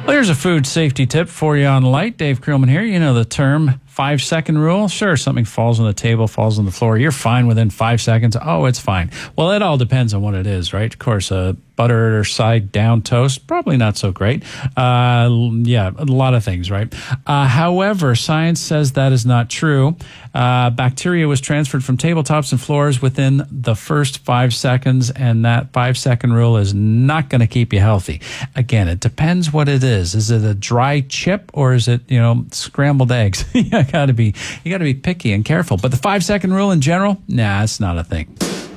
Well, here's a food safety tip for you on Light. Dave Creelman here. You know the term 5-second rule? Sure, something falls on the table, falls on the floor. You're fine within 5 seconds. Oh, it's fine. Well, it all depends on what it is, right? Of course, butter or side down toast, probably not so great. Yeah, a lot of things, right? However, science says that is not true. Bacteria was transferred from tabletops and floors within the first 5 seconds, and that 5-second rule is not going to keep you healthy. Again, it depends what it is. Is it a dry chip or is it, scrambled eggs? You gotta be picky and careful. But the 5-second rule in general, nah, it's not a thing.